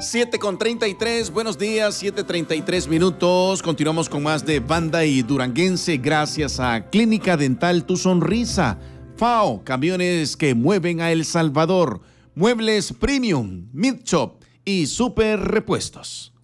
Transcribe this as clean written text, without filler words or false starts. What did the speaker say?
7:33, buenos días, 7:33 minutos. Continuamos con más de Banda y Duranguense gracias a Clínica Dental Tu Sonrisa, FAO, camiones que mueven a El Salvador, Muebles Premium, Meat Shop y Super Repuestos.